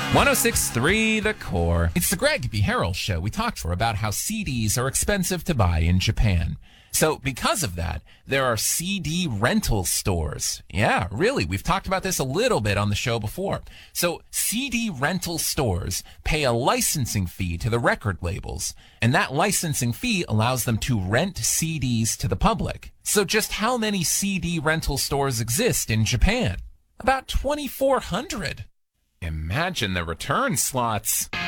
106.3 The Core. It's the Greg B. Harrell Show. We talked about how CDs are expensive to buy in Japan. So because of that, there are CD rental stores. Yeah, really. We've talked about this a little bit on the show before. So CD rental stores pay a licensing fee to the record labels, and that licensing fee allows them to rent CDs to the public. So just how many CD rental stores exist in Japan? About 2,400. Imagine the return slots.